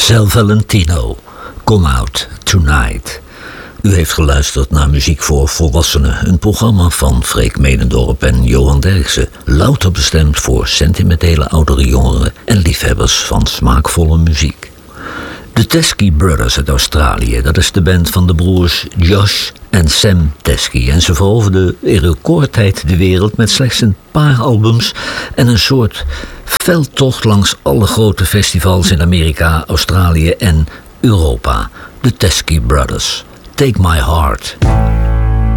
Sal Valentino, Come Out Tonight. U heeft geluisterd naar Muziek voor Volwassenen, een programma van Freek Medendorp en Johan Derksen, louter bestemd voor sentimentele oudere jongeren en liefhebbers van smaakvolle muziek. De Teskey Brothers uit Australië, dat is de band van de broers Josh en Sam Teskey. En ze veroverden in recordtijd de wereld met slechts een paar albums en een soort veldtocht langs alle grote festivals in Amerika, Australië en Europa. De Teskey Brothers. Take My Heart.